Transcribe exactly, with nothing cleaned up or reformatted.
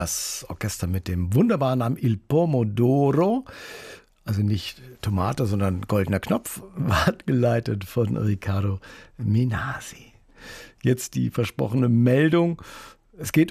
Das Orchester mit dem wunderbaren Namen Il Pomodoro, also nicht Tomate, sondern goldener Knopf, war geleitet von Riccardo Minasi. Jetzt die versprochene Meldung. Es geht